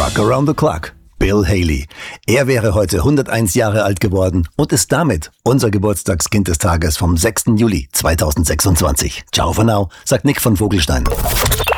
Rock Around the Clock. Bill Haley. Er wäre heute 101 Jahre alt geworden und ist damit unser Geburtstagskind des Tages vom 6. Juli 2026. Ciao for now, sagt Nick von Vogelstein.